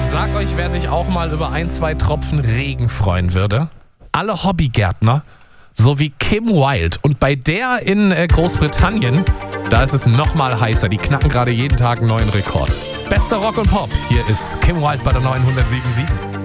Sag euch, wer sich auch mal über 1-2 Tropfen Regen freuen würde. Alle Hobbygärtner, so wie Kim Wilde. Und bei der in Großbritannien, da ist es noch mal heißer. Die knacken gerade jeden Tag einen neuen Rekord. Bester Rock und Pop. Hier ist Kim Wilde bei der neuen 107.7.